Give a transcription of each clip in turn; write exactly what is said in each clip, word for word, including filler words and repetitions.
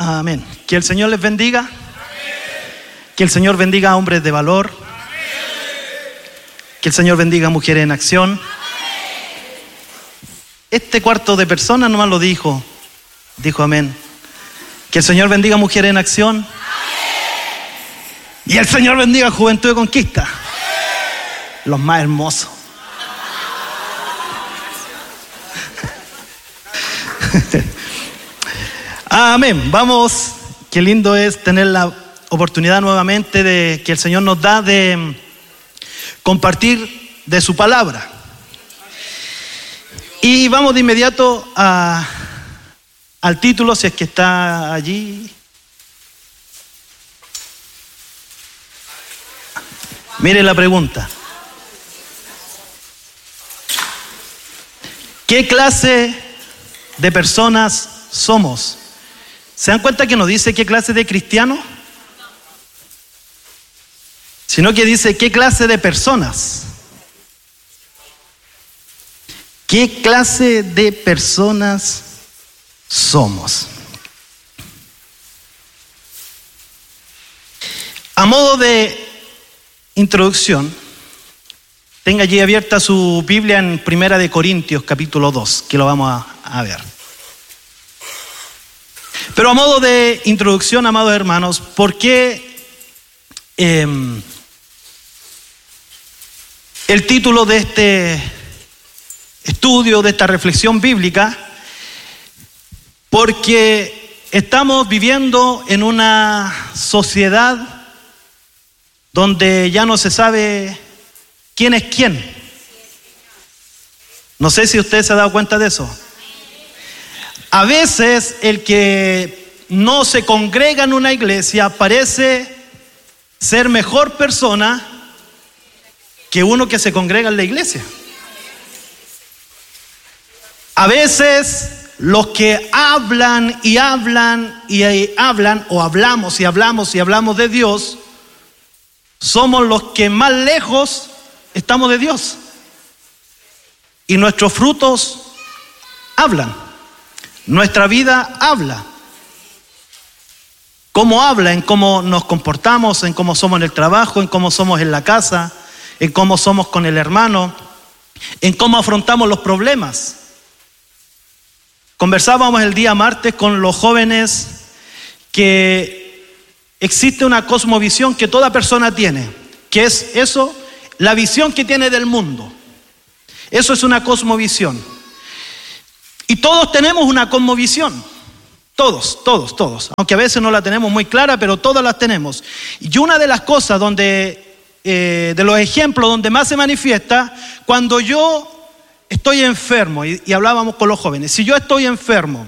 Amén. Que el Señor les bendiga. Amén. Que el Señor bendiga a hombres de valor. Amén. Que el Señor bendiga a mujeres en acción. Amén. Este cuarto de personas nomás lo dijo. Dijo amén. Que el Señor bendiga a mujeres en acción. Amén. Y el Señor bendiga a Juventud de Conquista. Amén. Los más hermosos. Amén. Vamos, qué lindo es tener la oportunidad nuevamente de que el Señor nos da de compartir de su palabra. Y vamos de inmediato a, al título, si es que está allí. Mire la pregunta. ¿Qué clase de personas somos? ¿Se dan cuenta que no dice qué clase de cristiano? Sino que dice qué clase de personas. ¿Qué clase de personas somos? A modo de introducción, tenga allí abierta su Biblia en Primera de Corintios, capítulo dos, que lo vamos a, a ver. Pero a modo de introducción, amados hermanos, ¿por qué eh, el título de este estudio, de esta reflexión bíblica? Porque estamos viviendo en una sociedad donde ya no se sabe quién es quién. No sé si usted se ha dado cuenta de eso. A veces el que no se congrega en una iglesia parece ser mejor persona que uno que se congrega en la iglesia. A veces los que hablan y hablan y hablan o hablamos y hablamos y hablamos de Dios somos los que más lejos estamos de Dios. Y nuestros frutos hablan. Nuestra vida habla. ¿Cómo habla? En cómo nos comportamos, en cómo somos en el trabajo, en cómo somos en la casa, en cómo somos con el hermano, en cómo afrontamos los problemas. Conversábamos el día martes con los jóvenes que existe una cosmovisión que toda persona tiene, que es eso, la visión que tiene del mundo. Eso es una cosmovisión. Y todos tenemos una cosmovisión. Todos, todos, todos. Aunque a veces no la tenemos muy clara, pero todas las tenemos. Y una de las cosas donde, eh, de los ejemplos donde más se manifiesta, cuando yo estoy enfermo, y, y hablábamos con los jóvenes, si yo estoy enfermo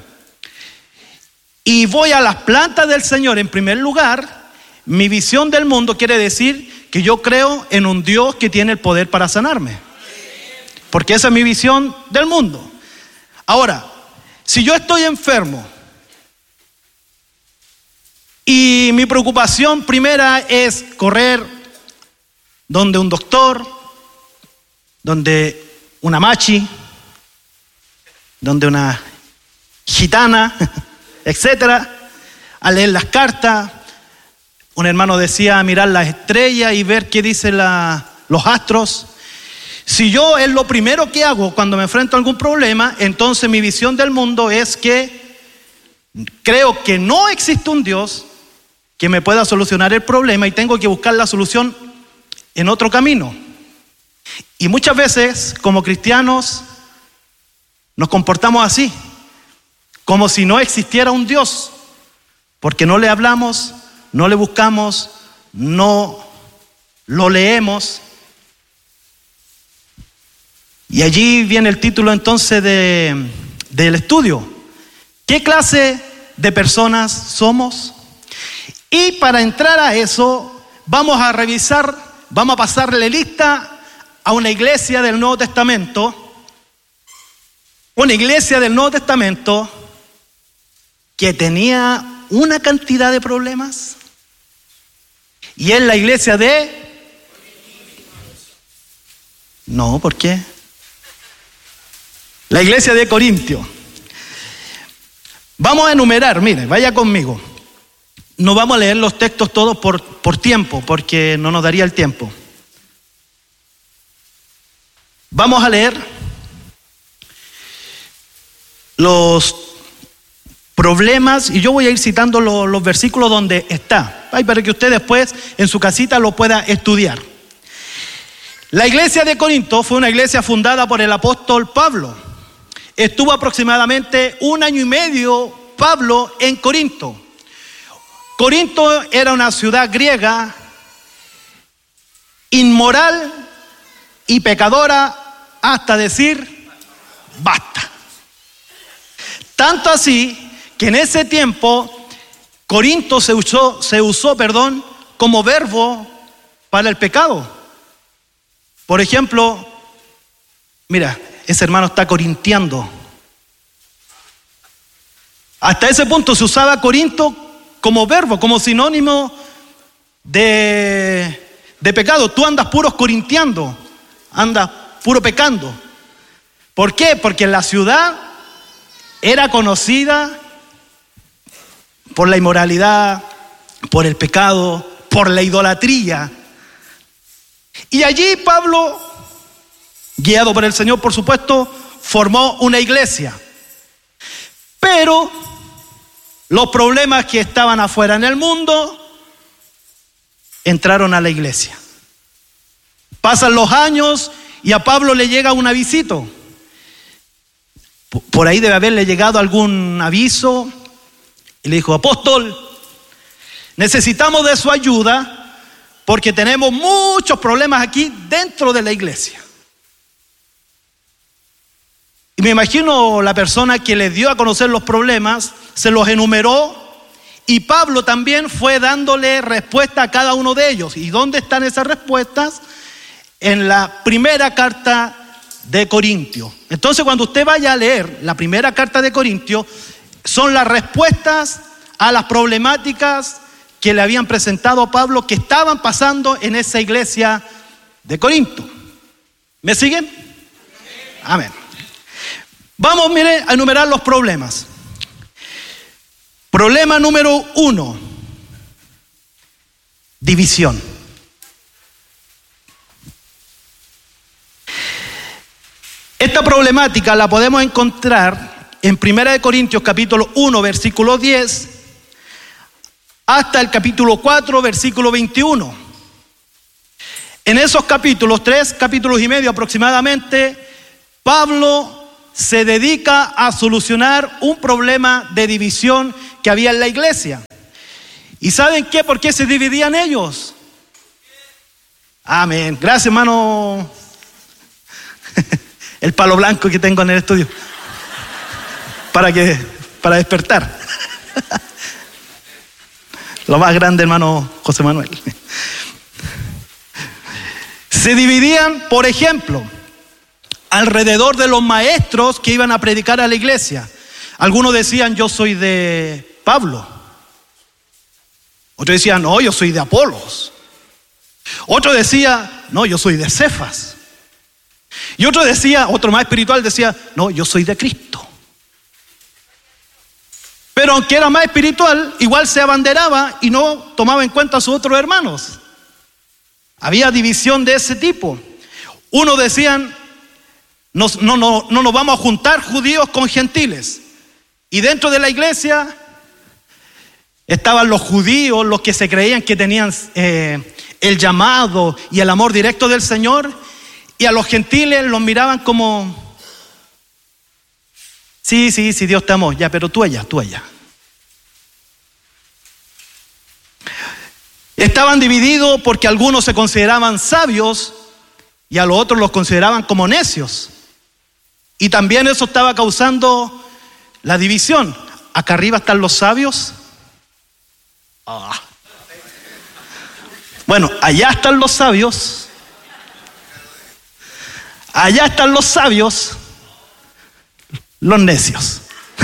y voy a las plantas del Señor en primer lugar, mi visión del mundo quiere decir que yo creo en un Dios que tiene el poder para sanarme. Porque esa es mi visión del mundo. Ahora, si yo estoy enfermo y mi preocupación primera es correr donde un doctor, donde una machi, donde una gitana, etcétera, a leer las cartas. Un hermano decía mirar las estrellas y ver qué dicen la, los astros. Si yo es lo primero que hago cuando me enfrento a algún problema, entonces mi visión del mundo es que creo que no existe un Dios que me pueda solucionar el problema y tengo que buscar la solución en otro camino. Y muchas veces, como cristianos, nos comportamos así, como si no existiera un Dios, porque no le hablamos, no le buscamos, no lo leemos. Y allí viene el título entonces de, del estudio. ¿Qué clase de personas somos? Y para entrar a eso, vamos a revisar, vamos a pasarle lista a una iglesia del Nuevo Testamento, una iglesia del Nuevo Testamento que tenía una cantidad de problemas, y es la iglesia de... No, ¿por qué? La iglesia de Corintio. Vamos a enumerar, mire, vaya conmigo. no vamos a leer los textos todos por, por tiempo, porque no nos daría el tiempo. Vamos a leer los problemas, y yo voy a ir citando los, los versículos donde está, ay, para que usted después en su casita lo pueda estudiar. La iglesia de Corinto fue una iglesia fundada por el apóstol Pablo. Estuvo aproximadamente un año y medio Pablo en Corinto. Corinto era una ciudad griega inmoral y pecadora hasta decir basta. Tanto así que en ese tiempo Corinto se usó, se usó, perdón, como verbo para el pecado. Por ejemplo, mira, ese hermano está corintiando. Hasta ese punto se usaba Corinto como verbo, como sinónimo de, de pecado. Tú andas puros corintiando, andas puro pecando. ¿Por qué? Porque la ciudad era conocida por la inmoralidad, por el pecado, por la idolatría. Y allí Pablo, guiado por el Señor, por supuesto, formó una iglesia. Pero los problemas que estaban afuera en el mundo entraron a la iglesia. Pasan los años y a Pablo le llega un avisito. Por ahí debe haberle llegado algún aviso y le dijo: apóstol, necesitamos de su ayuda porque tenemos muchos problemas aquí dentro de la iglesia. Y me imagino la persona que le dio a conocer los problemas, se los enumeró, y Pablo también fue dándole respuesta a cada uno de ellos. ¿Y dónde están esas respuestas? En la primera carta de Corintios. Entonces, cuando usted vaya a leer la primera carta de Corintios, son las respuestas a las problemáticas que le habían presentado a Pablo, que estaban pasando en esa iglesia de Corinto. ¿Me siguen? Amén. Vamos, mire, a enumerar los problemas. Problema número uno: división. Esta problemática la podemos encontrar en primera de Corintios capítulo uno, versículo diez, hasta el capítulo cuatro, versículo veintiuno. En esos capítulos, tres capítulos y medio aproximadamente, Pablo se dedica a solucionar un problema de división que había en la iglesia. ¿Y saben qué? ¿Por qué se dividían ellos? Amén. Gracias, hermano. El palo blanco que tengo en el estudio. Para que, para despertar. Lo más grande, hermano José Manuel. Se dividían, por ejemplo, alrededor de los maestros que iban a predicar a la iglesia. Algunos decían: yo soy de Pablo. Otros decían: no, yo soy de Apolos. Otro decía: no, yo soy de Cefas. Y otro decía, otro más espiritual decía: no, yo soy de Cristo. Pero aunque era más espiritual, igual se abanderaba y no tomaba en cuenta a sus otros hermanos. Había división de ese tipo. Unos decían: no, no, no, no nos vamos a juntar judíos con gentiles. Y dentro de la iglesia estaban los judíos, los que se creían que tenían eh, el llamado y el amor directo del Señor, y a los gentiles los miraban como: sí, sí, sí, Dios te amó, ya, pero tú allá, tú allá. Estaban divididos porque algunos se consideraban sabios y a los otros los consideraban como necios. Y también eso estaba causando la división. Acá arriba están los sabios. Ah. Bueno, allá están los sabios. Allá están los sabios, los necios.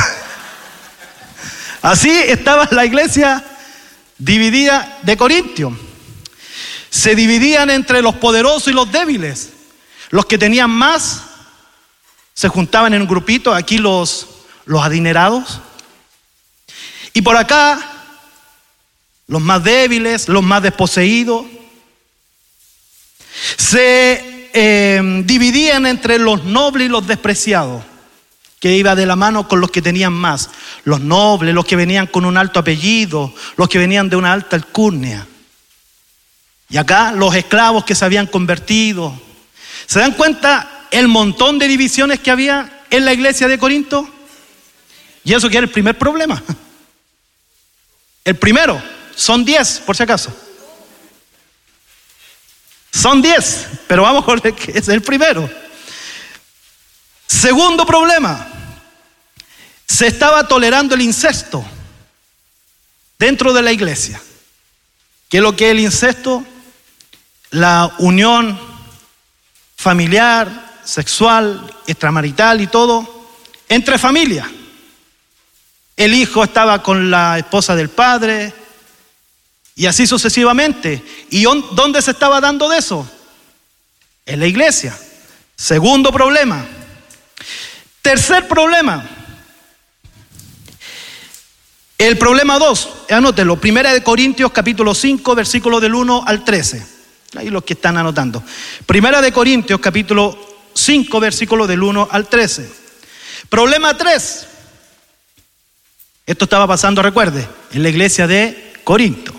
Así estaba la iglesia dividida de Corintio. Se dividían entre los poderosos y los débiles. Los que tenían más se juntaban en un grupito, aquí los, los adinerados. Y por acá los más débiles, los más desposeídos. Se eh, dividían entre los nobles y los despreciados, que iba de la mano con los que tenían más. Los nobles, los que venían con un alto apellido, los que venían de una alta alcurnia. Y acá los esclavos que se habían convertido. ¿Se dan cuenta el montón de divisiones que había en la iglesia de Corinto? Y eso que era el primer problema. El primero, son diez, por si acaso. Son diez, pero vamos con el que es el primero. Segundo problema, se estaba tolerando el incesto dentro de la iglesia. ¿Qué es lo que es el incesto? La unión familiar, sexual, extramarital y todo, entre familias. El hijo estaba con la esposa del padre y así sucesivamente. ¿Y dónde se estaba dando de eso? En la iglesia. Segundo problema. Tercer problema. El problema dos, anótelo, Primera de Corintios capítulo cinco, versículos del uno al trece. Ahí los que están anotando. Primera de Corintios capítulo cinco, versículos del uno al trece. Problema tres. Esto estaba pasando, recuerde, en la iglesia de Corinto.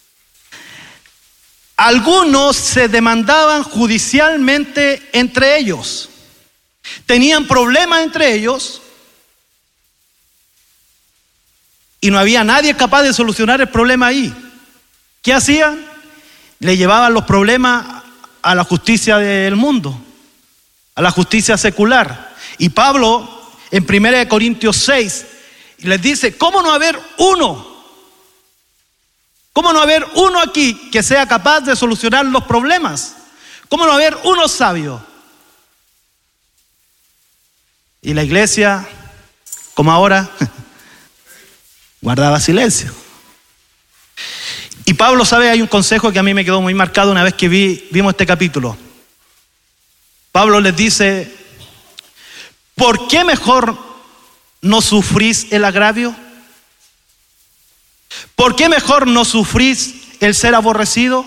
Algunos se demandaban judicialmente entre ellos. Tenían problemas entre ellos y no había nadie capaz de solucionar el problema ahí. ¿Qué hacían? Le llevaban los problemas a la justicia del mundo, a la justicia secular. Y Pablo, en Primera de Corintios seis, les dice, ¿cómo no haber uno? ¿Cómo no haber uno aquí que sea capaz de solucionar los problemas? ¿Cómo no haber uno sabio? Y la iglesia, como ahora, guardaba silencio. Y Pablo, ¿sabe? Hay un consejo que a mí me quedó muy marcado una vez que vi, vimos este capítulo. Pablo les dice, ¿por qué mejor no sufrís el agravio? ¿Por qué mejor no sufrís el ser aborrecido?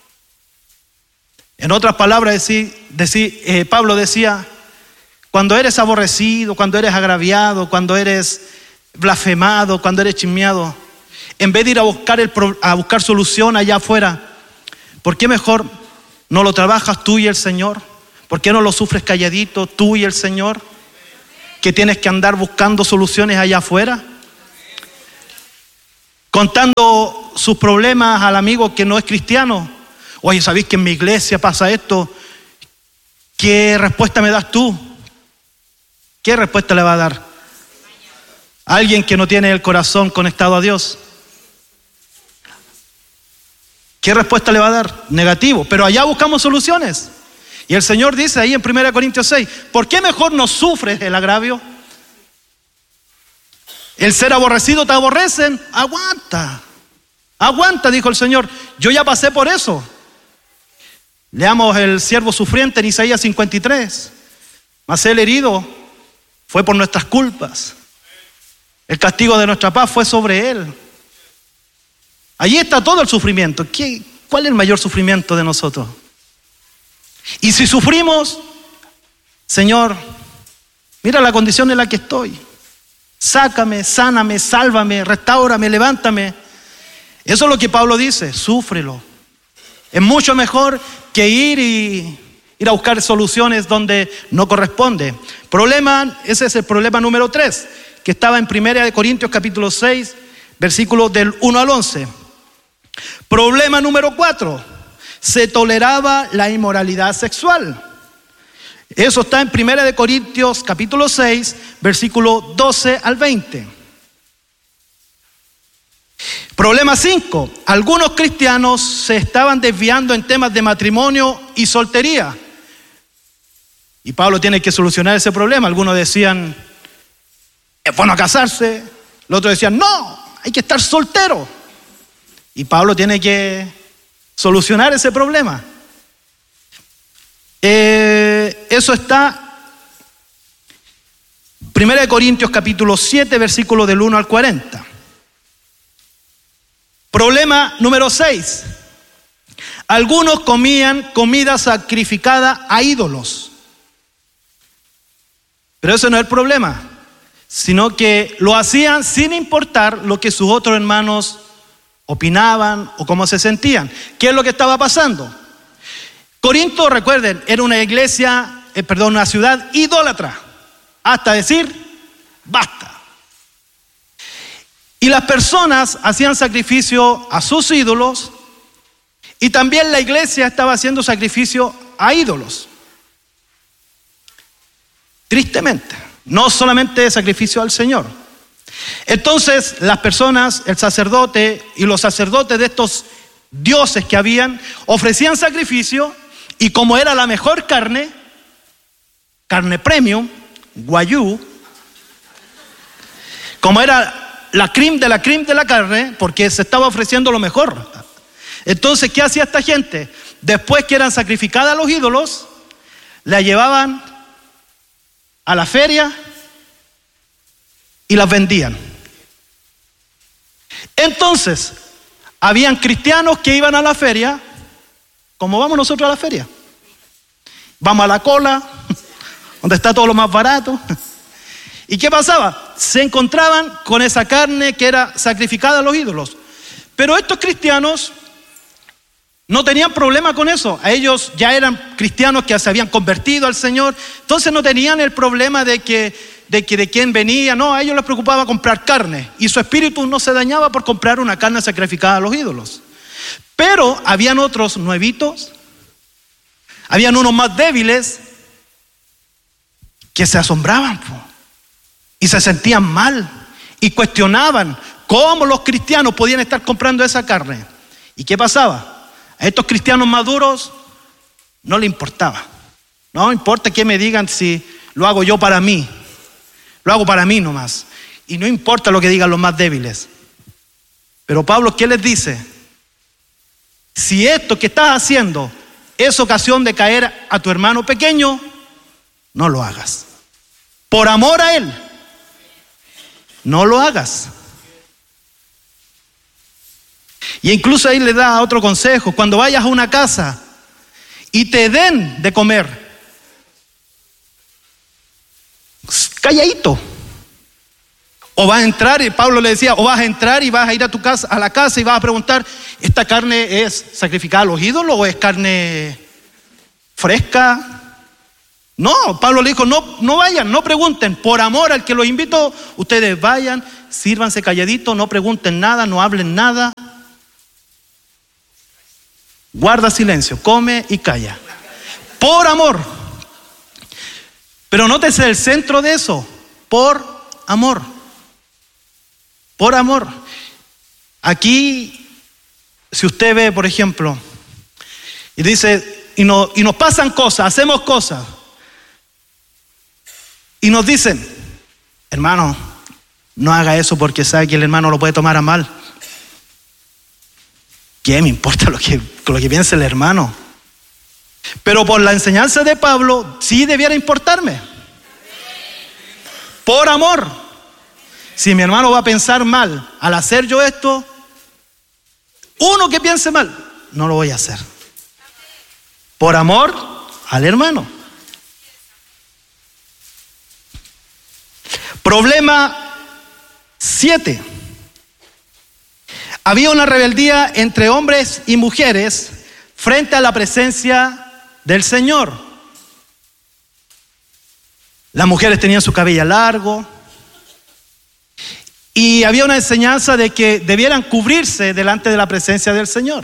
En otras palabras, decir, decir, eh, Pablo decía, cuando eres aborrecido, cuando eres agraviado, cuando eres blasfemado, cuando eres chismeado, en vez de ir a buscar, el, a buscar solución allá afuera, ¿por qué mejor no lo trabajas tú y el Señor? ¿Por qué no lo sufres calladito tú y el Señor? ¿Que tienes que andar buscando soluciones allá afuera? Contando sus problemas al amigo que no es cristiano. Oye, ¿sabéis que en mi iglesia pasa esto? ¿Qué respuesta me das tú? ¿Qué respuesta le va a dar a alguien que no tiene el corazón conectado a Dios? ¿Qué respuesta le va a dar? Negativo. Pero allá buscamos soluciones. Y el Señor dice ahí en Primera de Corintios seis, ¿por qué mejor no sufres el agravio? El ser aborrecido te aborrecen, aguanta. Aguanta, dijo el Señor. Yo ya pasé por eso. Leamos el siervo sufriente en Isaías cincuenta y tres. Mas el herido fue por nuestras culpas. El castigo de nuestra paz fue sobre él. Allí está todo el sufrimiento. ¿Qué, ¿Cuál es el mayor sufrimiento de nosotros? Y si sufrimos, Señor, mira la condición en la que estoy. Sácame, sáname, sálvame, restáurame, levántame. Eso es lo que Pablo dice, súfrelo. Es mucho mejor que ir y ir a buscar soluciones donde no corresponde. Problema, ese es el problema número tres, que estaba en Primera de Corintios capítulo seis, versículos del uno al once. Problema número cuatro, se toleraba la inmoralidad sexual. Eso está en Primera de Corintios capítulo seis, versículo doce al veinte. Problema cinco, algunos cristianos se estaban desviando en temas de matrimonio y soltería. Y Pablo tiene que solucionar ese problema. Algunos decían, es bueno casarse. Los otros decían, no, hay que estar soltero. Y Pablo tiene que solucionar ese problema. Eh, eso está Primera de Corintios capítulo siete, versículo del uno al cuarenta. Problema número seis. Algunos comían comida sacrificada a ídolos. Pero ese no es el problema, sino que lo hacían sin importar lo que sus otros hermanos opinaban o cómo se sentían. ¿Qué es lo que estaba pasando? Corinto, recuerden, era una iglesia, eh, perdón, una ciudad idólatra, hasta decir, basta. Y las personas hacían sacrificio a sus ídolos y también la iglesia estaba haciendo sacrificio a ídolos. Tristemente, no solamente sacrificio al Señor. Entonces las personas, el sacerdote y los sacerdotes de estos dioses que habían, ofrecían sacrificio y como era la mejor carne, carne premium, guayú, como era la creme de la creme de la carne, porque se estaba ofreciendo lo mejor. Entonces, ¿qué hacía esta gente? Después que eran sacrificadas a los ídolos, la llevaban a la feria y las vendían. Entonces, habían cristianos que iban a la feria, como vamos nosotros a la feria. Vamos a la cola, donde está todo lo más barato. ¿Y qué pasaba? Se encontraban con esa carne que era sacrificada a los ídolos. Pero estos cristianos no tenían problema con eso. A ellos ya eran cristianos que se habían convertido al Señor. Entonces no tenían el problema de que de, que, de quién venía. No, a ellos les preocupaba comprar carne. Y su espíritu no se dañaba por comprar una carne sacrificada a los ídolos. Pero habían otros nuevitos. Habían unos más débiles que se asombraban po, y se sentían mal y cuestionaban cómo los cristianos podían estar comprando esa carne. ¿Y qué pasaba? A estos cristianos maduros no le importaba. No importa que me digan si lo hago yo para mí. Lo hago para mí nomás. Y no importa lo que digan los más débiles. Pero Pablo, ¿qué les dice? Si esto que estás haciendo es ocasión de caer a tu hermano pequeño, no lo hagas. Por amor a él, no lo hagas. Y incluso ahí le da otro consejo. Cuando vayas a una casa y te den de comer, calladito. O vas a entrar, y Pablo le decía, o vas a entrar y vas a ir a tu casa, a la casa y vas a preguntar, ¿esta carne es sacrificada a los ídolos o es carne fresca? No, Pablo le dijo, no, no vayan, no pregunten. Por amor al que los invito, ustedes vayan, sírvanse calladitos, no pregunten nada, no hablen nada. Guarda silencio, come y calla. Por amor. Pero nótese el centro de eso. Por amor. Por amor. Aquí, si usted ve, por ejemplo, y dice, y, no, y nos pasan cosas, hacemos cosas, y nos dicen, hermano, no haga eso porque sabe que el hermano lo puede tomar a mal. ¿Qué me importa lo que, lo que piense el hermano? Pero por la enseñanza de Pablo, sí debiera importarme. Por amor. Si mi hermano va a pensar mal al hacer yo esto, uno que piense mal, no lo voy a hacer. Por amor al hermano. Problema siete. Había una rebeldía entre hombres y mujeres frente a la presencia del Señor. Las mujeres tenían su cabello largo y había una enseñanza de que debieran cubrirse delante de la presencia del Señor.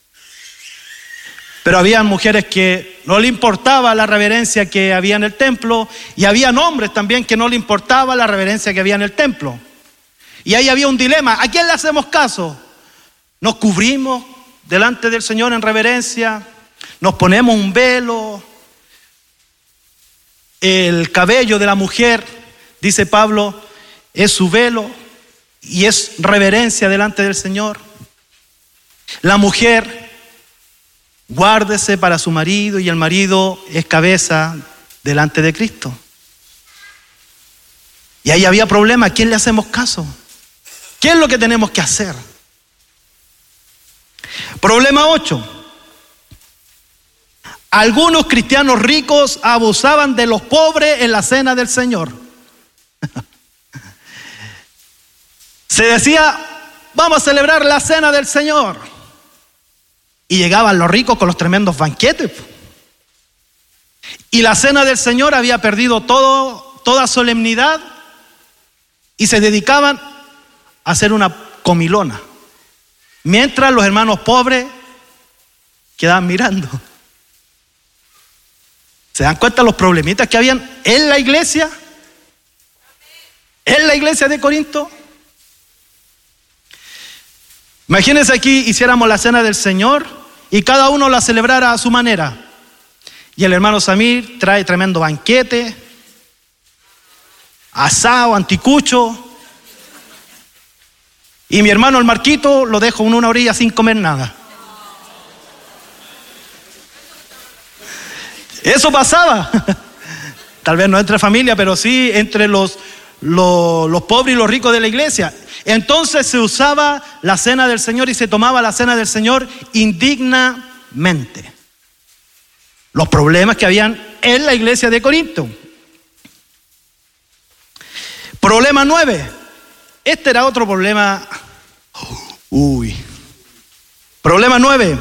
Pero había mujeres que no le importaba la reverencia que había en el templo y había hombres también que no le importaba la reverencia que había en el templo. Y ahí había un dilema, ¿a quién le hacemos caso? ¿Nos cubrimos delante del Señor en reverencia? ¿Nos ponemos un velo? El cabello de la mujer, dice Pablo, es su velo y es reverencia delante del Señor. La mujer, guárdese para su marido y el marido es cabeza delante de Cristo. Y ahí había problema, ¿a quién le hacemos caso? ¿Qué es lo que tenemos que hacer? Problema ocho. Algunos cristianos ricos abusaban de los pobres en la cena del Señor. Se decía, vamos a celebrar la cena del Señor. Y llegaban los ricos con los tremendos banquetes. Y la cena del Señor había perdido todo, toda solemnidad y se dedicaban a hacer una comilona. Mientras los hermanos pobres quedaban mirando. ¿Se dan cuenta los problemitas que habían en la iglesia? En la iglesia de Corinto. Imagínense aquí, hiciéramos la cena del Señor y cada uno la celebrara a su manera. Y el hermano Samir trae tremendo banquete, asado, anticucho. Y mi hermano el Marquito lo dejo en una orilla sin comer nada. Eso pasaba. Tal vez no entre familia, pero sí entre los, los, los pobres y los ricos de la iglesia. Entonces se usaba la cena del Señor y se tomaba la cena del Señor indignamente. Los problemas que habían en la iglesia de Corinto. Problema nueve. Este era otro problema. Uy. Problema nueve.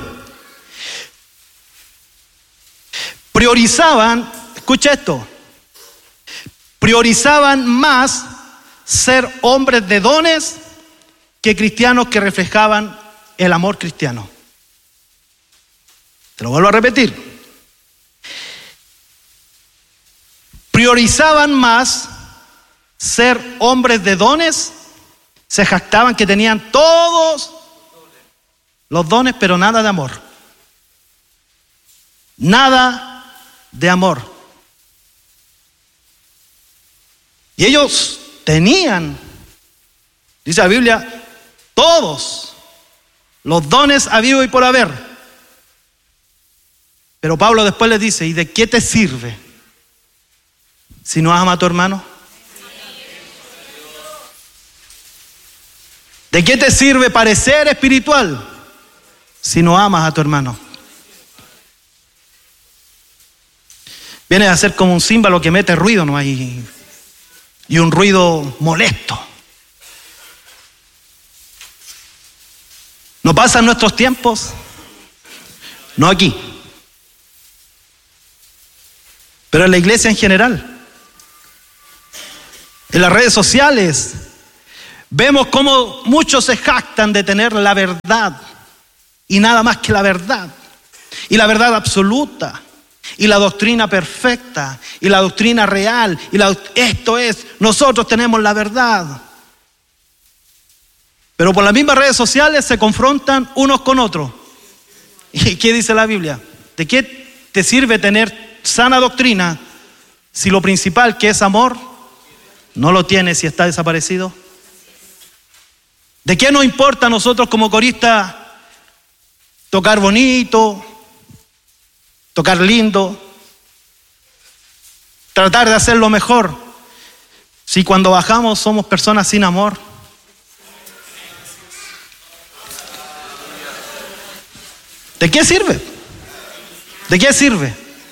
Priorizaban, escucha esto, priorizaban más ser hombres de dones que cristianos que reflejaban el amor cristiano. Te lo vuelvo a repetir. Priorizaban más ser hombres de dones, se jactaban que tenían todos los dones, pero nada de amor. Nada de amor. Y ellos tenían, dice la Biblia, todos los dones habidos y por haber. Pero Pablo después les dice, ¿y de qué te sirve si no amas a tu hermano? ¿De qué te sirve parecer espiritual si no amas a tu hermano? Viene a ser como un címbalo que mete ruido, ¿no? Y, y un ruido molesto. ¿No pasa en nuestros tiempos? No aquí. Pero en la iglesia en general. En las redes sociales vemos cómo muchos se jactan de tener la verdad y nada más que la verdad. Y la verdad absoluta. Y la doctrina perfecta, y la doctrina real, y la, esto es, nosotros tenemos la verdad. Pero por las mismas redes sociales se confrontan unos con otros. ¿Y qué dice la Biblia? ¿De qué te sirve tener sana doctrina si lo principal, que es amor, no lo tienes y está desaparecido? ¿De qué nos importa a nosotros como coristas tocar bonito, tocar lindo, tratar de hacerlo mejor, si cuando bajamos somos personas sin amor? ¿De qué sirve? ¿De qué sirve?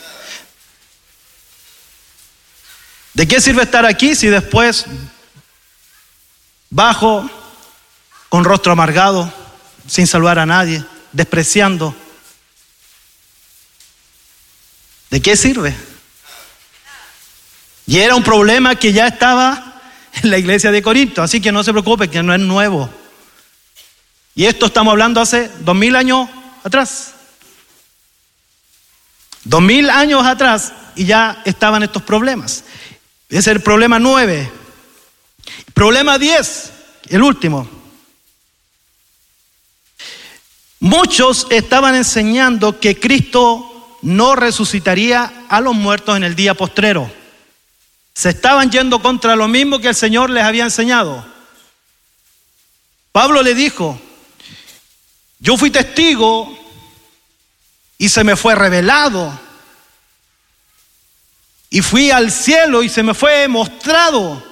¿De qué sirve estar aquí si después bajo con rostro amargado, sin saludar a nadie, despreciando? ¿De qué sirve? Y era un problema que ya estaba en la iglesia de Corinto, así que no se preocupe, que no es nuevo. Y esto estamos hablando hace dos mil años atrás. Dos mil años atrás y ya estaban estos problemas. Ese es el problema nueve. Problema diez, el último. Muchos estaban enseñando que Cristo no resucitaría a los muertos en el día postrero. Se estaban yendo contra lo mismo que el Señor les había enseñado. Pablo le dijo, yo fui testigo y se me fue revelado. Y fui al cielo y se me fue mostrado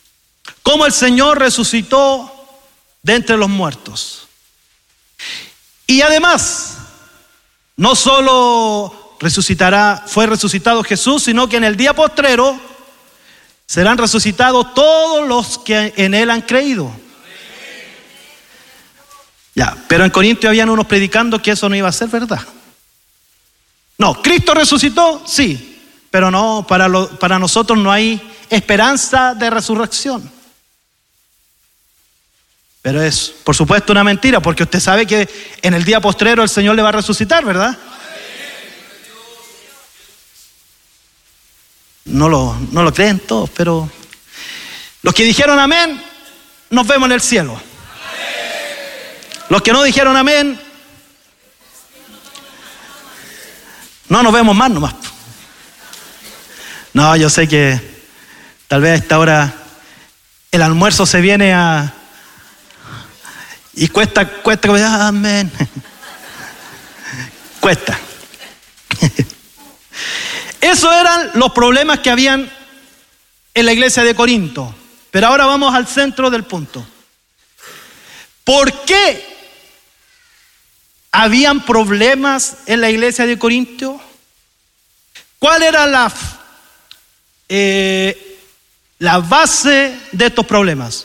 cómo el Señor resucitó de entre los muertos. Y además, no solo resucitará, fue resucitado Jesús, sino que en el día postrero serán resucitados todos los que en Él han creído. Ya, pero en Corintios habían unos predicando que eso no iba a ser verdad. No, Cristo resucitó, sí, pero no, para, lo, para nosotros no hay esperanza de resurrección. Pero es, por supuesto, una mentira, porque usted sabe que en el día postrero el Señor le va a resucitar, ¿verdad? No lo, no lo creen todos, pero los que dijeron amén, nos vemos en el cielo. Los que no dijeron amén, no nos vemos más nomás. No, yo sé que tal vez a esta hora el almuerzo se viene a... y cuesta, cuesta, ah, amén. Cuesta. Esos eran los problemas que habían en la iglesia de Corinto. Pero ahora vamos al centro del punto. ¿Por qué habían problemas en la iglesia de Corinto? ¿Cuál era la, eh, la base de estos problemas?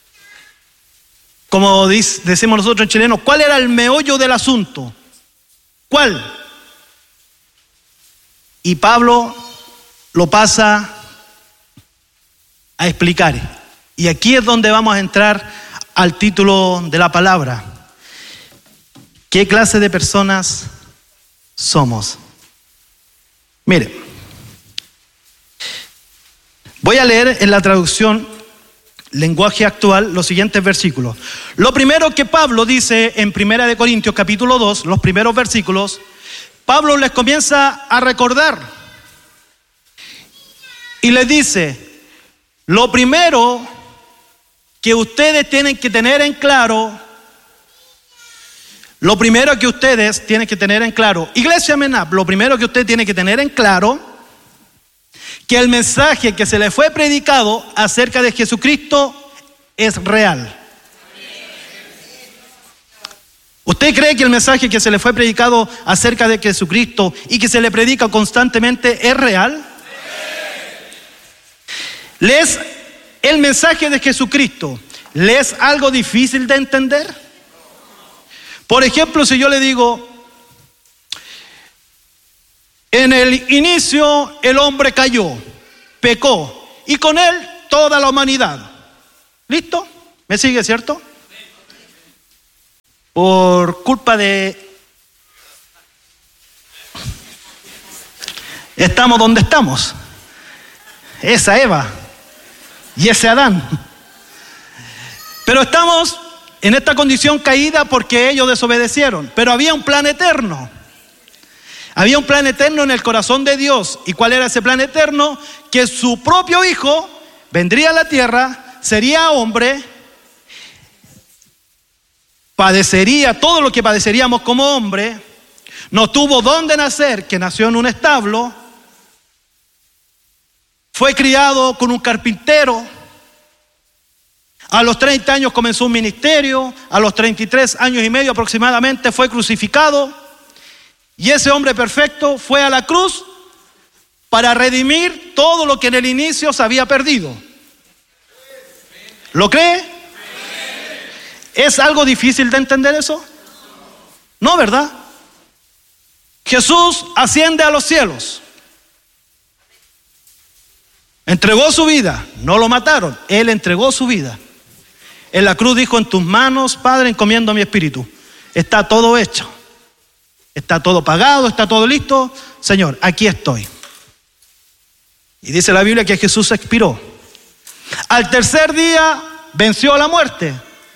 Como dice, decimos nosotros en chileno, ¿cuál era el meollo del asunto? ¿Cuál? Y Pablo lo pasa a explicar. Y aquí es donde vamos a entrar al título de la palabra. ¿Qué clase de personas somos? Mire, voy a leer en la traducción lenguaje actual los siguientes versículos. Lo primero que Pablo dice en Primera de Corintios capítulo dos, los primeros versículos, Pablo les comienza a recordar y les dice, lo primero que ustedes tienen que tener en claro, lo primero que ustedes tienen que tener en claro, Iglesia Menab, lo primero que usted tiene que tener en claro, que el mensaje que se le fue predicado acerca de Jesucristo es real. ¿Usted cree que el mensaje que se le fue predicado acerca de Jesucristo y que se le predica constantemente es real? ¿Le es el mensaje de Jesucristo, le es algo difícil de entender? Por ejemplo, si yo le digo, en el inicio el hombre cayó, pecó, y con él toda la humanidad. ¿Listo? ¿Me sigue, cierto? Por culpa de... estamos donde estamos. Esa Eva y ese Adán. Pero estamos en esta condición caída porque ellos desobedecieron. Pero había un plan eterno. Había un plan eterno en el corazón de Dios. ¿Y cuál era ese plan eterno? Que su propio Hijo vendría a la tierra, sería hombre, padecería todo lo que padeceríamos como hombre, no tuvo dónde nacer, que nació en un establo, fue criado con un carpintero, a los treinta años comenzó un ministerio, a los treinta y tres años y medio aproximadamente fue crucificado, y ese hombre perfecto fue a la cruz para redimir todo lo que en el inicio se había perdido. ¿Lo cree? ¿Es algo difícil de entender eso? No, ¿verdad? Jesús asciende a los cielos. Entregó su vida, no lo mataron, Él entregó su vida. En la cruz dijo, en tus manos, Padre, encomiendo mi espíritu. Está todo hecho. Está todo pagado, está todo listo. Señor, aquí estoy. Y dice la Biblia que Jesús expiró. Al tercer día venció a la muerte.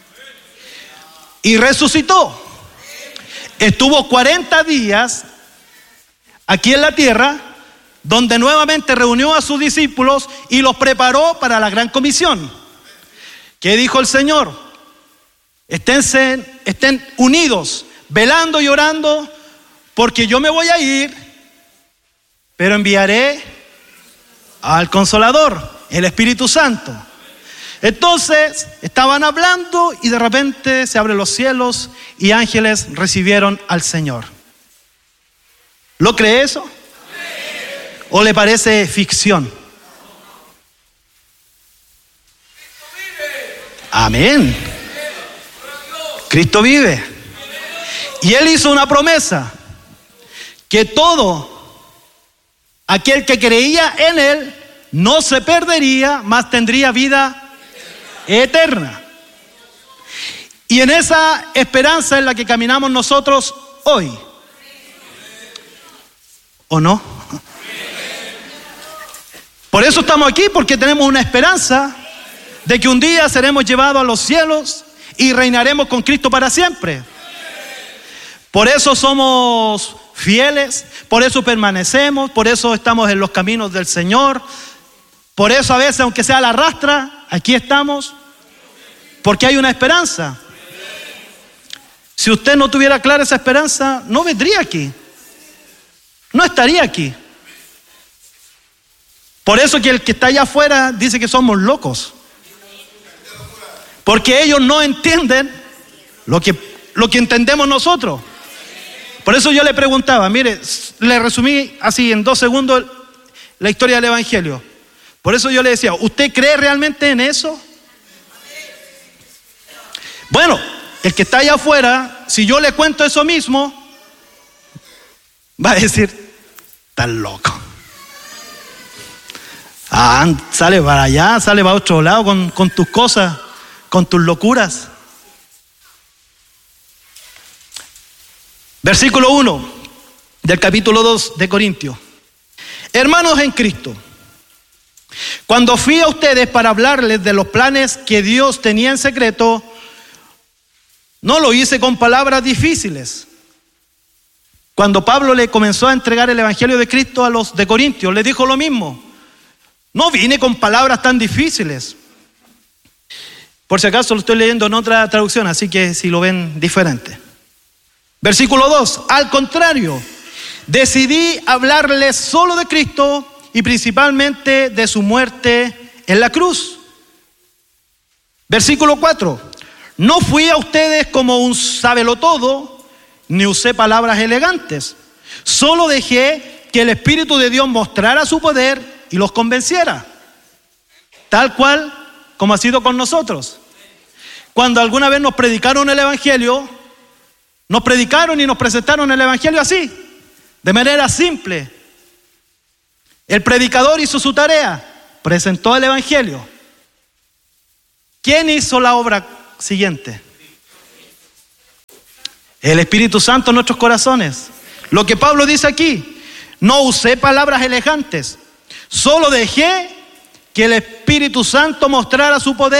Y resucitó. Estuvo cuarenta días aquí en la tierra, donde nuevamente reunió a sus discípulos y los preparó para la gran comisión. ¿Qué dijo el Señor? Esténse, estén unidos, velando y orando, porque yo me voy a ir, pero enviaré al Consolador, el Espíritu Santo. Entonces estaban hablando y de repente se abren los cielos y ángeles recibieron al Señor. ¿Lo cree eso? ¿O le parece ficción? Amén. Cristo vive. Y Él hizo una promesa, que todo aquel que creía en Él no se perdería, mas tendría vida eterna. Y en esa esperanza es la que caminamos nosotros hoy. ¿O no? Por eso estamos aquí, porque tenemos una esperanza de que un día seremos llevados a los cielos y reinaremos con Cristo para siempre. Por eso somos fieles, por eso permanecemos, por eso estamos en los caminos del Señor. Por eso a veces, aunque sea la rastra, aquí estamos, porque hay una esperanza. Si usted no tuviera clara esa esperanza, no vendría aquí, no estaría aquí. Por eso que el que está allá afuera dice que somos locos, porque ellos no entienden lo que, lo que entendemos nosotros. Por eso yo le preguntaba, mire, le resumí así en dos segundos la historia del Evangelio. Por eso yo le decía, ¿usted cree realmente en eso? Bueno, el que está allá afuera, si yo le cuento eso mismo, va a decir, estás loco. Ah, sale para allá, sale para otro lado con, con tus cosas, con tus locuras. Versículo uno del capítulo dos de Corintios. Hermanos en Cristo, cuando fui a ustedes para hablarles de los planes que Dios tenía en secreto, no lo hice con palabras difíciles. Cuando Pablo le comenzó a entregar el Evangelio de Cristo a los de Corintios, le dijo lo mismo. No vine con palabras tan difíciles. Por si acaso lo estoy leyendo en otra traducción, así que si lo ven diferente. Versículo dos, al contrario, decidí hablarles solo de Cristo y principalmente de su muerte en la cruz. Versículo cuatro, no fui a ustedes como un sábelotodo, ni usé palabras elegantes, solo dejé que el Espíritu de Dios mostrara su poder y los convenciera, tal cual como ha sido con nosotros. Cuando alguna vez nos predicaron el Evangelio, nos predicaron y nos presentaron el Evangelio así, de manera simple. El predicador hizo su tarea, presentó el Evangelio. ¿Quién hizo la obra siguiente? El Espíritu Santo en nuestros corazones. Lo que Pablo dice aquí, no usé palabras elegantes, solo dejé que el Espíritu Santo mostrara su poder